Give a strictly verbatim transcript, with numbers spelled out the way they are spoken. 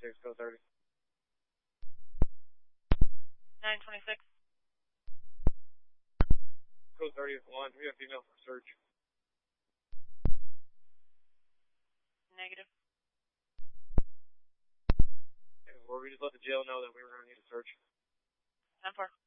twenty-six, code thirty. nine twenty-six. Code thirty is one. We have female for search. Negative. And we just let the jail know that we were going to need a search. ten four.